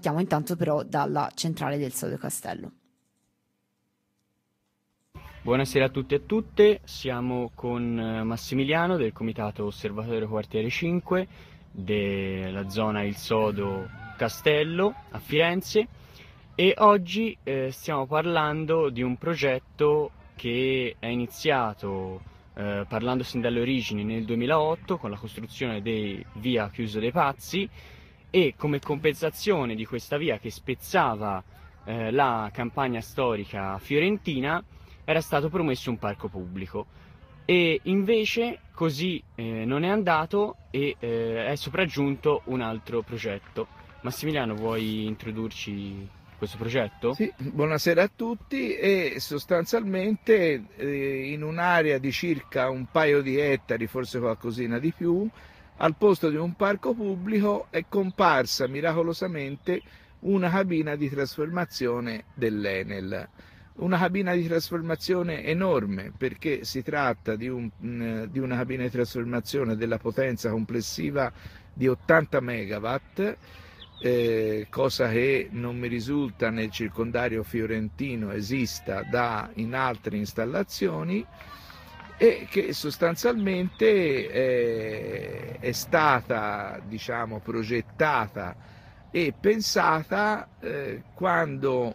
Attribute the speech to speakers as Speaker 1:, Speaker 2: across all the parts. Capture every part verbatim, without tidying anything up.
Speaker 1: partiamo intanto però dalla centrale del Sodo Castello.
Speaker 2: Buonasera a tutti e a tutte, siamo con Massimiliano del Comitato Osservatorio Quartiere cinque della zona Il Sodo Castello a Firenze e oggi eh, stiamo parlando di un progetto che è iniziato eh, parlando sin dalle origini nel duemilaotto con la costruzione di via Chiuso dei Pazzi e come compensazione di questa via che spezzava eh, la campagna storica fiorentina era stato promesso un parco pubblico e invece così eh, non è andato e eh, è sopraggiunto un altro progetto. Massimiliano, vuoi introdurci questo progetto?
Speaker 3: Sì, buonasera a tutti e sostanzialmente eh, in un'area di circa un paio di ettari, forse qualcosina di più, al posto di un parco pubblico è comparsa miracolosamente una cabina di trasformazione dell'Enel. Una cabina di trasformazione enorme perché si tratta di, un, di una cabina di trasformazione della potenza complessiva di ottanta megawatt, eh, cosa che non mi risulta nel circondario fiorentino esista da in altre installazioni e che sostanzialmente eh, è stata, diciamo, progettata e pensata eh, quando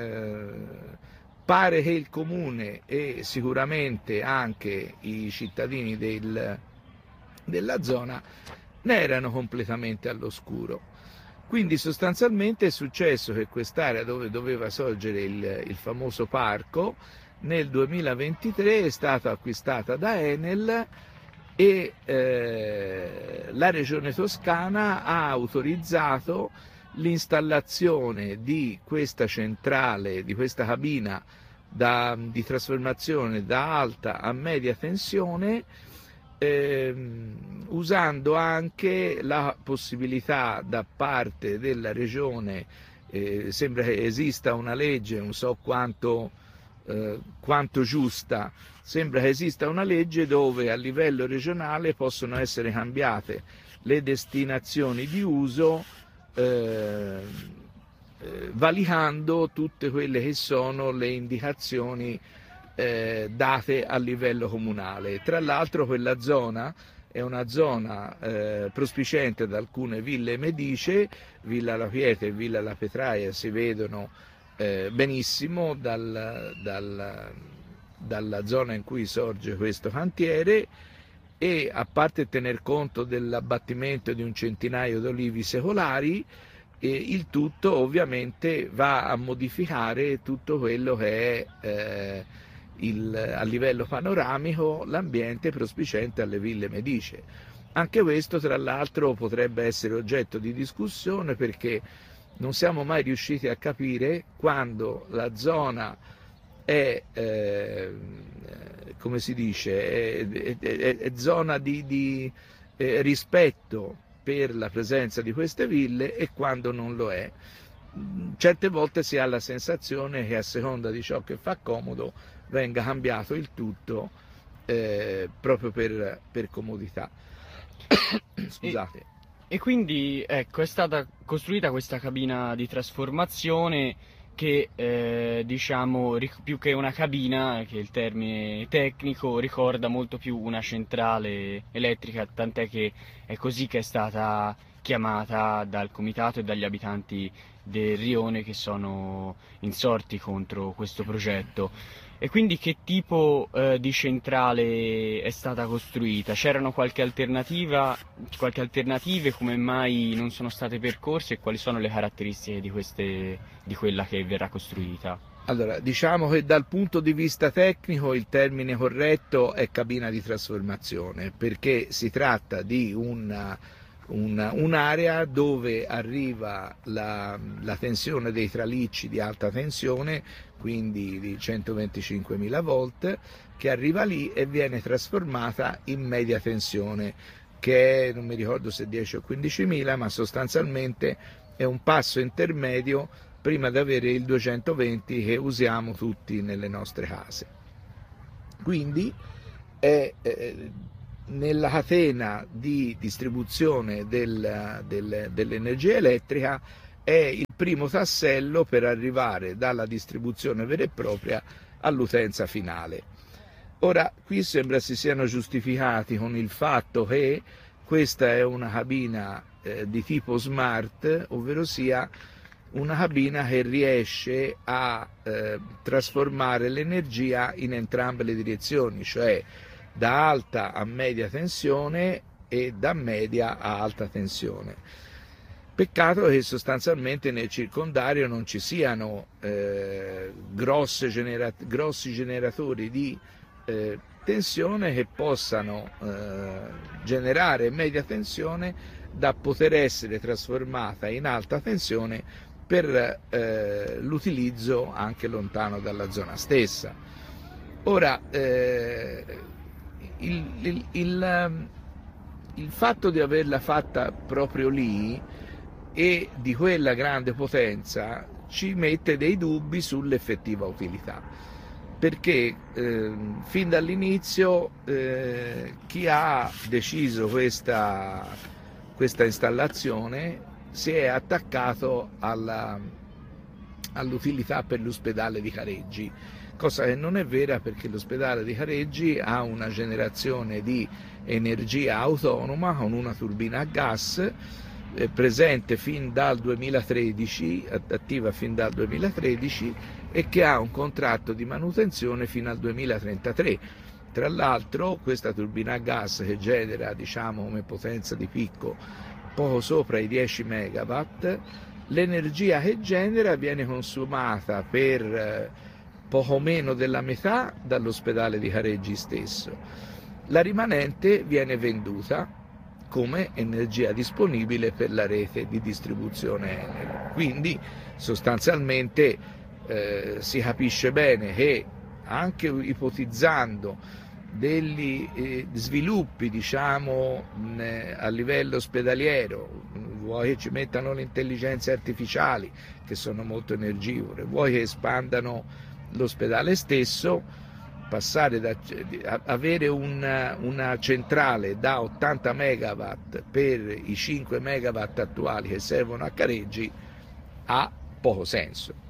Speaker 3: eh, pare che il comune e sicuramente anche i cittadini del, della zona ne erano completamente all'oscuro. Quindi sostanzialmente è successo che quest'area dove doveva sorgere il, il famoso parco nel duemilaventitré è stata acquistata da Enel e eh, la Regione Toscana ha autorizzato l'installazione di questa centrale, di questa cabina da, di trasformazione da alta a media tensione, ehm, usando anche la possibilità da parte della Regione, eh, sembra che esista una legge, non so quanto, eh, quanto giusta, sembra che esista una legge dove a livello regionale possono essere cambiate le destinazioni di uso Eh, eh, valicando tutte quelle che sono le indicazioni eh, date a livello comunale. Tra l'altro quella zona è una zona eh, prospiciente ad alcune ville medicee, Villa La Pietra e Villa La Petraia si vedono eh, benissimo dal, dal, dalla zona in cui sorge questo cantiere e a parte tener conto dell'abbattimento di un centinaio di olivi secolari, eh, il tutto ovviamente va a modificare tutto quello che è eh, il, a livello panoramico l'ambiente prospiciente alle ville medicee. Anche questo tra l'altro potrebbe essere oggetto di discussione perché non siamo mai riusciti a capire quando la zona è, eh, come si dice, è, è, è zona di, di eh, rispetto per la presenza di queste ville e quando non lo è. Certe volte si ha la sensazione che a seconda di ciò che fa comodo venga cambiato il tutto eh, proprio per, per comodità. Scusate.
Speaker 2: E, e quindi ecco, è stata costruita questa cabina di trasformazione che eh, diciamo più che una cabina, che è il termine tecnico, ricorda molto più una centrale elettrica, tant'è che è così che è stata chiamata dal comitato e dagli abitanti del rione che sono insorti contro questo progetto. E quindi che tipo eh, di centrale è stata costruita? C'erano qualche alternativa, qualche alternative, come mai non sono state percorse e quali sono le caratteristiche di, queste, di quella che verrà costruita?
Speaker 3: Allora, diciamo che dal punto di vista tecnico il termine corretto è cabina di trasformazione, perché si tratta di una, una, un'area dove arriva la, la tensione dei tralicci di alta tensione, quindi di centoventicinquemila volt, che arriva lì e viene trasformata in media tensione, che è, non mi ricordo se dieci o quindicimila, ma sostanzialmente è un passo intermedio prima di avere il duecentoventi che usiamo tutti nelle nostre case. Quindi è, eh, nella catena di distribuzione del, del, dell'energia elettrica è il primo tassello per arrivare dalla distribuzione vera e propria all'utenza finale. Ora, qui sembra si siano giustificati con il fatto che questa è una cabina eh, di tipo smart, ovvero sia una cabina che riesce a eh, trasformare l'energia in entrambe le direzioni, cioè da alta a media tensione e da media a alta tensione. Peccato che sostanzialmente nel circondario non ci siano eh, grosse genera- grossi generatori di eh, tensione che possano eh, generare media tensione da poter essere trasformata in alta tensione per eh, l'utilizzo anche lontano dalla zona stessa. Ora, eh, il, il, il, il fatto di averla fatta proprio lì e di quella grande potenza ci mette dei dubbi sull'effettiva utilità, perché eh, fin dall'inizio eh, chi ha deciso questa, questa installazione si è attaccato alla, all'utilità per l'ospedale di Careggi, cosa che non è vera, perché l'ospedale di Careggi ha una generazione di energia autonoma con una turbina a gas eh, presente fin dal duemilatredici, attiva fin dal duemilatredici, e che ha un contratto di manutenzione fino al duemilatrentatré. Tra l'altro questa turbina a gas, che genera, diciamo, come potenza di picco poco sopra i dieci megawatt, l'energia che genera viene consumata per poco meno della metà dall'ospedale di Careggi stesso. La rimanente viene venduta come energia disponibile per la rete di distribuzione Enel. Quindi sostanzialmente eh, si capisce bene che, anche ipotizzando degli eh, sviluppi, diciamo, mh, a livello ospedaliero, vuoi che ci mettano le intelligenze artificiali che sono molto energivore, vuoi che espandano l'ospedale stesso, passare da a, avere una, una centrale da ottanta megawatt per i cinque megawatt attuali che servono a Careggi ha poco senso.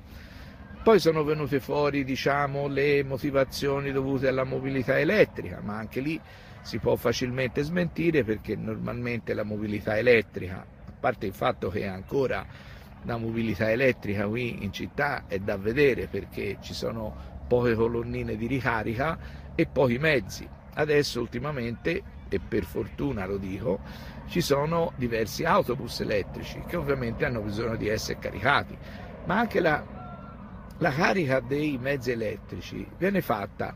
Speaker 3: Poi sono venute fuori, diciamo, le motivazioni dovute alla mobilità elettrica, ma anche lì si può facilmente smentire, perché normalmente la mobilità elettrica, a parte il fatto che ancora la mobilità elettrica qui in città è da vedere, perché ci sono poche colonnine di ricarica e pochi mezzi. Adesso ultimamente, e per fortuna lo dico, ci sono diversi autobus elettrici che ovviamente hanno bisogno di essere caricati, ma anche la La carica dei mezzi elettrici viene fatta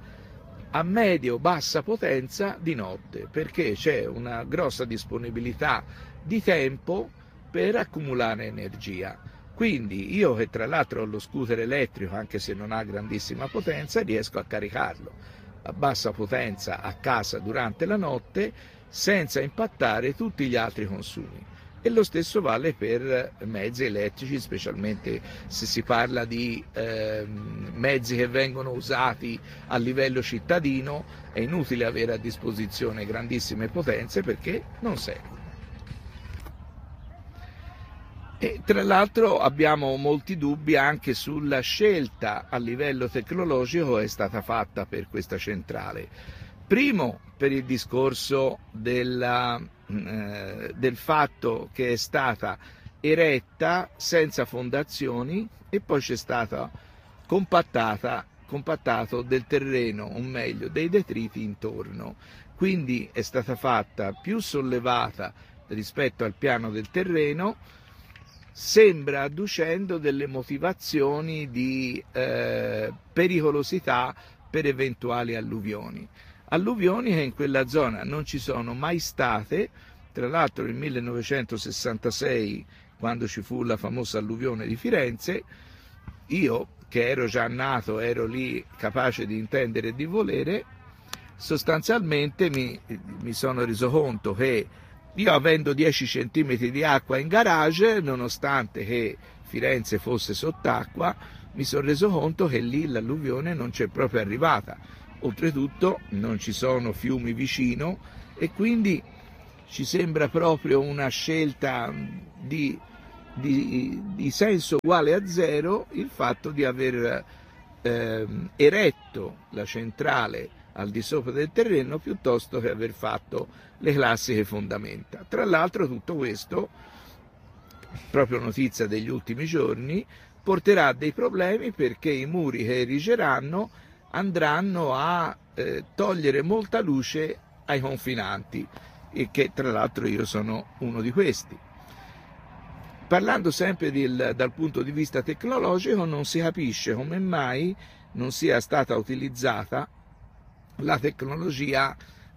Speaker 3: a medio-bassa potenza di notte, perché c'è una grossa disponibilità di tempo per accumulare energia. Quindi io, che tra l'altro ho lo scooter elettrico, anche se non ha grandissima potenza, riesco a caricarlo a bassa potenza a casa durante la notte senza impattare tutti gli altri consumi. E lo stesso vale per mezzi elettrici, specialmente se si parla di eh, mezzi che vengono usati a livello cittadino. È inutile avere a disposizione grandissime potenze, perché non servono. E tra l'altro abbiamo molti dubbi anche sulla scelta a livello tecnologico che è stata fatta per questa centrale. Primo, per il discorso della, eh, del fatto che è stata eretta senza fondazioni, e poi c'è stata compattata, compattato del terreno, o meglio dei detriti intorno. Quindi è stata fatta più sollevata rispetto al piano del terreno, sembra adducendo delle motivazioni di eh, pericolosità per eventuali alluvioni. Alluvioni che in quella zona non ci sono mai state. Tra l'altro nel millenovecentosessantasei, quando ci fu la famosa alluvione di Firenze, io, che ero già nato, ero lì capace di intendere e di volere, sostanzialmente mi, mi sono reso conto che io, avendo dieci centimetri di acqua in garage, nonostante che Firenze fosse sott'acqua, mi sono reso conto che lì l'alluvione non c'è proprio arrivata. Oltretutto non ci sono fiumi vicino, e quindi ci sembra proprio una scelta di di, di senso uguale a zero il fatto di aver eh, eretto la centrale al di sopra del terreno piuttosto che aver fatto le classiche fondamenta. Tra l'altro tutto questo, proprio notizia degli ultimi giorni, porterà dei problemi perché i muri che erigeranno andranno a eh, togliere molta luce ai confinanti, e che tra l'altro io sono uno di questi. Parlando sempre del, dal punto di vista tecnologico, non si capisce come mai non sia stata utilizzata la tecnologia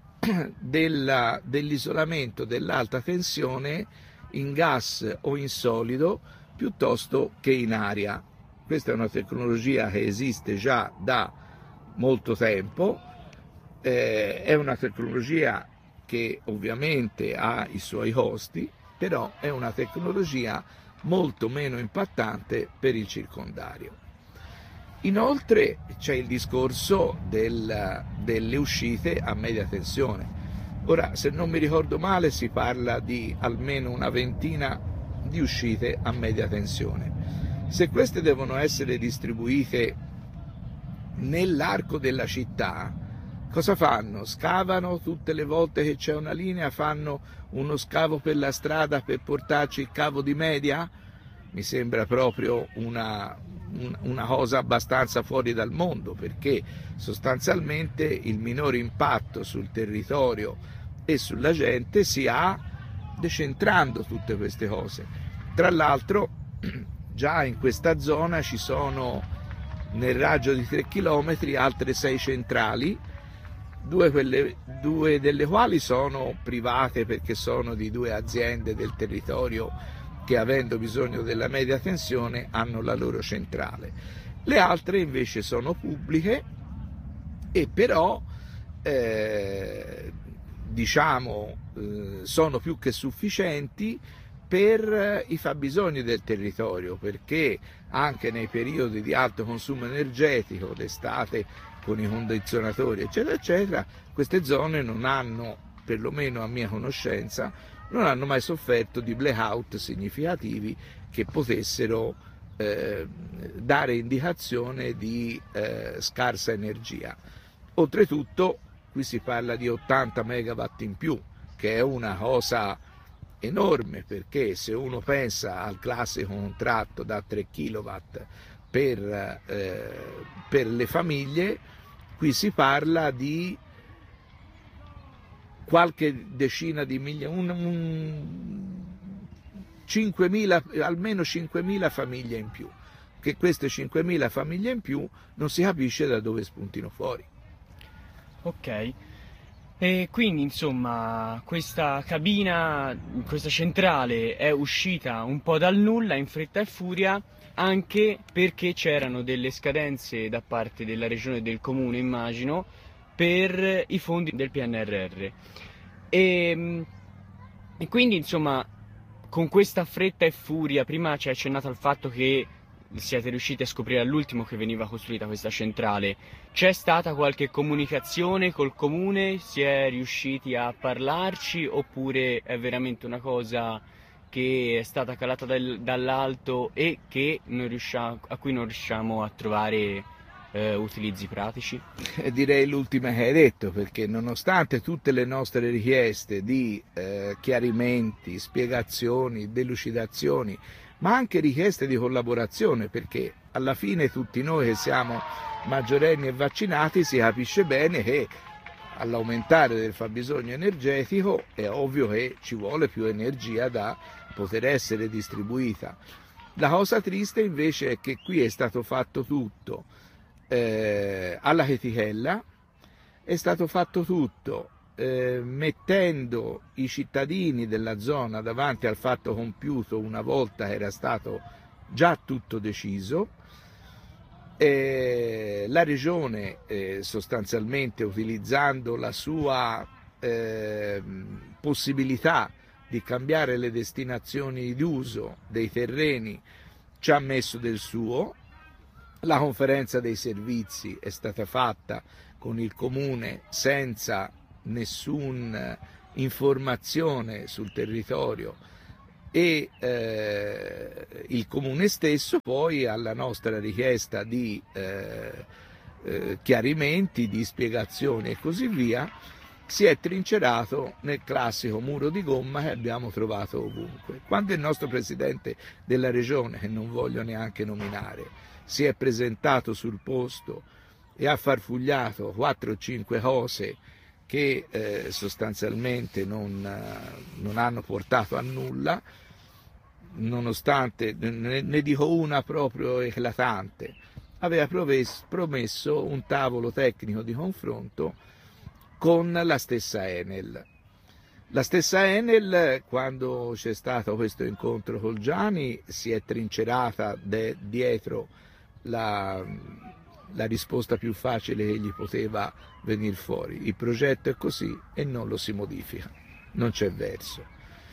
Speaker 3: della, dell'isolamento dell'alta tensione in gas o in solido piuttosto che in aria. Questa è una tecnologia che esiste già da molto tempo, eh, è una tecnologia che ovviamente ha i suoi costi, però è una tecnologia molto meno impattante per il circondario. Inoltre c'è il discorso del, delle uscite a media tensione. Ora, se non mi ricordo male, si parla di almeno una ventina di uscite a media tensione. Se queste devono essere distribuite nell'arco della città, cosa fanno? Scavano tutte le volte che c'è una linea, fanno uno scavo per la strada per portarci il cavo di media? Mi sembra proprio una, una cosa abbastanza fuori dal mondo, perché sostanzialmente il minore impatto sul territorio e sulla gente si ha decentrando tutte queste cose. Tra l'altro già in questa zona ci sono nel raggio di tre chilometri altre sei centrali, Due, quelle, due delle quali sono private perché sono di due aziende del territorio che, avendo bisogno della media tensione, hanno la loro centrale. Le altre invece sono pubbliche e però eh, diciamo eh, sono più che sufficienti per i fabbisogni del territorio, perché anche nei periodi di alto consumo energetico, d'estate con i condizionatori eccetera eccetera, queste zone non hanno, perlomeno a mia conoscenza, non hanno mai sofferto di blackout significativi che potessero eh, dare indicazione di eh, scarsa energia. Oltretutto qui si parla di ottanta megawatt in più, che è una cosa enorme, perché se uno pensa al classico contratto da tre chilowatt per, eh, per le famiglie, qui si parla di qualche decina di migliaia, un, un cinquemila, almeno cinquemila famiglie in più, che queste cinquemila famiglie in più non si capisce da dove spuntino fuori.
Speaker 2: Ok, e quindi insomma questa cabina, questa centrale è uscita un po' dal nulla, in fretta e furia, anche perché c'erano delle scadenze da parte della regione e del comune, immagino, per i fondi del P N R R. E, e quindi insomma con questa fretta e furia, prima ci hai accennato al fatto che siete riusciti a scoprire all'ultimo che veniva costruita questa centrale, c'è stata qualche comunicazione col comune? Si è riusciti a parlarci oppure è veramente una cosa che è stata calata dal, dall'alto e che non riusciamo, a cui non riusciamo a trovare eh, utilizzi pratici?
Speaker 3: Eh, direi l'ultima che hai detto, perché nonostante tutte le nostre richieste di eh, chiarimenti, spiegazioni, delucidazioni, ma anche richieste di collaborazione, perché alla fine tutti noi che siamo maggiorenni e vaccinati si capisce bene che all'aumentare del fabbisogno energetico è ovvio che ci vuole più energia da poter essere distribuita. La cosa triste invece è che qui è stato fatto tutto eh, alla chetichella, è stato fatto tutto eh, mettendo i cittadini della zona davanti al fatto compiuto una volta era stato già tutto deciso. Eh, la regione eh, sostanzialmente, utilizzando la sua eh, possibilità di cambiare le destinazioni d'uso dei terreni, ci ha messo del suo. La conferenza dei servizi è stata fatta con il comune senza nessuna informazione sul territorio e eh, il Comune stesso poi alla nostra richiesta di eh, eh, chiarimenti, di spiegazioni e così via, si è trincerato nel classico muro di gomma che abbiamo trovato ovunque. Quando il nostro presidente della regione, che non voglio neanche nominare, si è presentato sul posto e ha farfugliato quattro o cinque cose che eh, sostanzialmente non, non hanno portato a nulla, nonostante, ne, ne dico una proprio eclatante, aveva promesso un tavolo tecnico di confronto con la stessa Enel. La stessa Enel, quando c'è stato questo incontro col Gianni, si è trincerata de, dietro la, la risposta più facile che gli poteva venire fuori. Il progetto è così e non lo si modifica, non c'è verso.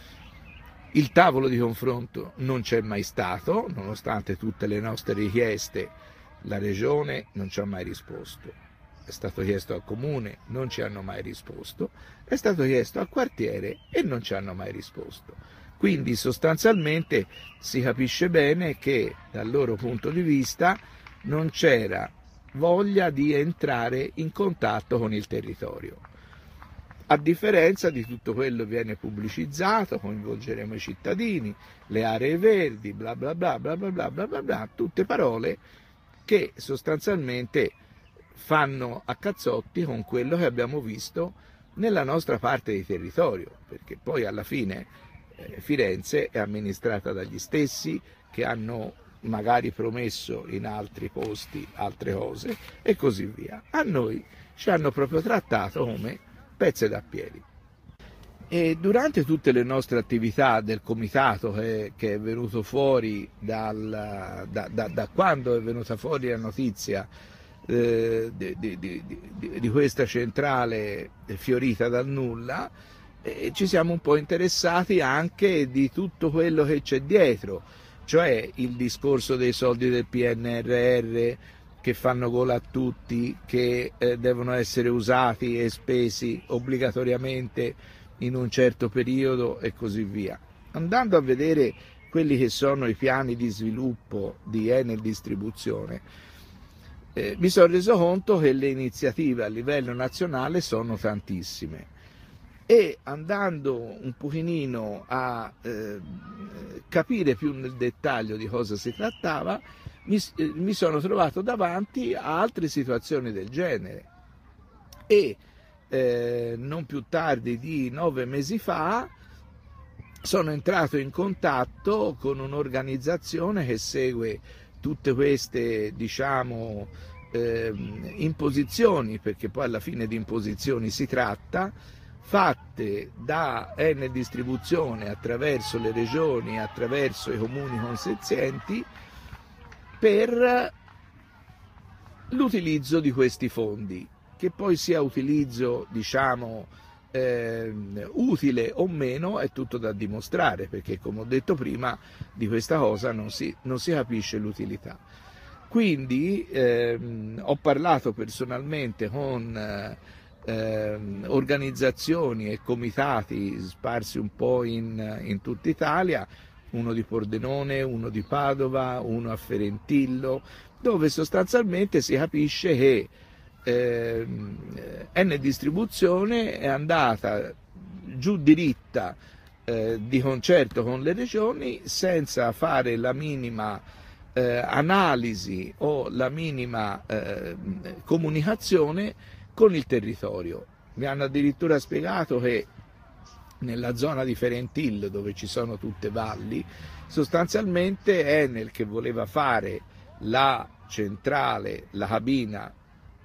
Speaker 3: Il tavolo di confronto non c'è mai stato, nonostante tutte le nostre richieste, la Regione non ci ha mai risposto. È stato chiesto al Comune, non ci hanno mai risposto, è stato chiesto al quartiere e non ci hanno mai risposto. Quindi sostanzialmente si capisce bene che dal loro punto di vista non c'era voglia di entrare in contatto con il territorio. A differenza di tutto quello che viene pubblicizzato, coinvolgeremo i cittadini, le aree verdi, bla bla bla bla bla bla bla bla, bla tutte parole che sostanzialmente fanno a cazzotti con quello che abbiamo visto nella nostra parte di territorio, perché poi alla fine eh, Firenze è amministrata dagli stessi che hanno magari promesso in altri posti altre cose e così via. A noi ci hanno proprio trattato come pezze da piedi. E durante tutte le nostre attività del comitato che, che è venuto fuori dal, da, da, da quando è venuta fuori la notizia eh, di, di, di, di, di questa centrale fiorita dal nulla, eh, ci siamo un po' interessati anche di tutto quello che c'è dietro, cioè il discorso dei soldi del P N R R che fanno gola a tutti, che eh, devono essere usati e spesi obbligatoriamente in un certo periodo e così via. Andando a vedere quelli che sono i piani di sviluppo di Enel Distribuzione, eh, mi sono reso conto che le iniziative a livello nazionale sono tantissime e andando un pochino a eh, capire più nel dettaglio di cosa si trattava, mi, eh, mi sono trovato davanti a altre situazioni del genere e eh, non più tardi di nove mesi fa sono entrato in contatto con un'organizzazione che segue tutte queste, diciamo, eh, imposizioni, perché poi alla fine di imposizioni si tratta, fatte da Enel Distribuzione attraverso le regioni, attraverso i comuni consenzienti, per l'utilizzo di questi fondi, che poi sia utilizzo, diciamo, eh, utile o meno è tutto da dimostrare, perché come ho detto prima di questa cosa non si, non si capisce l'utilità. Quindi ehm, ho parlato personalmente con eh, organizzazioni e comitati sparsi un po' in, in tutta Italia, uno di Pordenone, uno di Padova, uno a Ferentillo, dove sostanzialmente si capisce che eh, Enel Distribuzione è andata giù diritta eh, di concerto con le regioni senza fare la minima eh, analisi o la minima eh, comunicazione con il territorio. Mi hanno addirittura spiegato che nella zona di Ferentillo, dove ci sono tutte valli, sostanzialmente Enel, che voleva fare la centrale, la cabina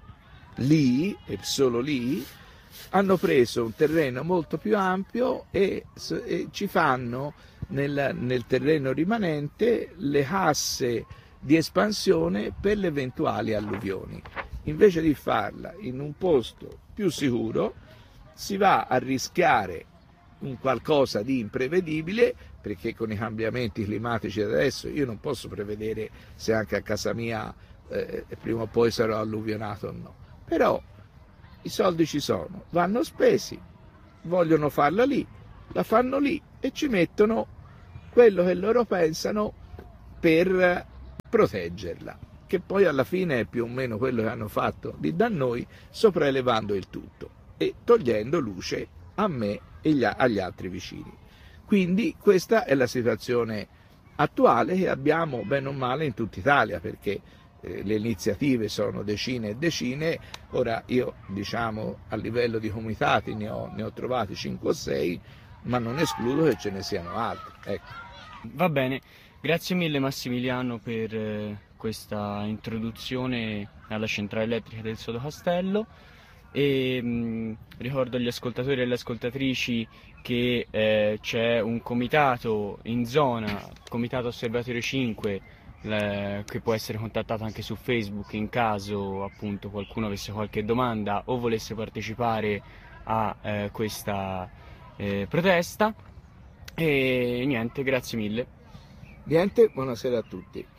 Speaker 3: lì e solo lì, hanno preso un terreno molto più ampio e, e ci fanno nel, nel terreno rimanente le casse di espansione per le eventuali alluvioni. Invece di farla in un posto più sicuro, si va a rischiare un qualcosa di imprevedibile, perché con i cambiamenti climatici adesso io non posso prevedere se anche a casa mia eh, prima o poi sarò alluvionato o no. Però i soldi ci sono, vanno spesi, vogliono farla lì, la fanno lì e ci mettono quello che loro pensano per proteggerla, che poi alla fine è più o meno quello che hanno fatto di da noi, sopraelevando il tutto e togliendo luce a me e gli, agli altri vicini. Quindi questa è la situazione attuale che abbiamo bene o male in tutta Italia, perché eh, le iniziative sono decine e decine. Ora io, diciamo, a livello di comitati ne ho, ne ho trovati cinque o sei, ma non escludo che ce ne siano altri. Ecco.
Speaker 2: Va bene, grazie mille Massimiliano per eh, questa introduzione alla centrale elettrica del Sodo Castello. E mh, ricordo agli ascoltatori e alle ascoltatrici che eh, c'è un comitato in zona, Comitato Osservatorio cinque, eh, che può essere contattato anche su Facebook in caso appunto qualcuno avesse qualche domanda o volesse partecipare a eh, questa eh, protesta. E niente, grazie mille.
Speaker 3: Niente, buonasera a tutti.